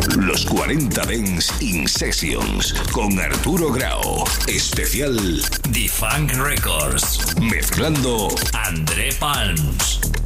Los 40 Dance in Sessions con Arturo Grau. Especial The Funk Records. Mezclando André Palms.